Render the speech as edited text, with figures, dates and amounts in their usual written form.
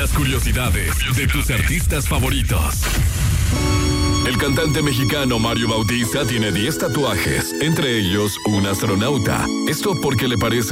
las curiosidades de tus artistas favoritos. El cantante mexicano Mario Bautista tiene 10 tatuajes, entre ellos un astronauta. Esto porque le parece